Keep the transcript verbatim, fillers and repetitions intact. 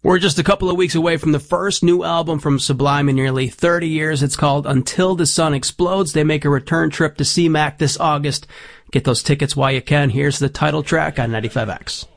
We're just a couple of weeks away from the first new album from Sublime in nearly thirty years. It's called Until the Sun Explodes. They make a return trip to C MAC this August. Get those tickets while you can. Here's the title track on ninety-five X.